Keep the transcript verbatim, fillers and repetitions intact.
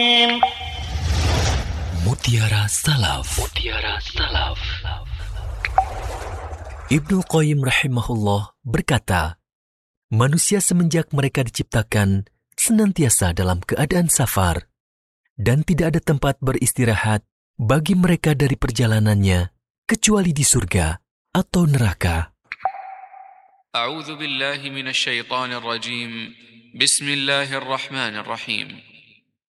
Mutiara Salaf. Mutiara Salaf. Ibnu Qayyim rahimahullah berkata, manusia semenjak mereka diciptakan senantiasa dalam keadaan safar, dan tidak ada tempat beristirahat bagi mereka dari perjalanannya, kecuali di surga atau neraka. A'udzu billahi minasyaitonir rajim. Bismillahirrahmanirrahim.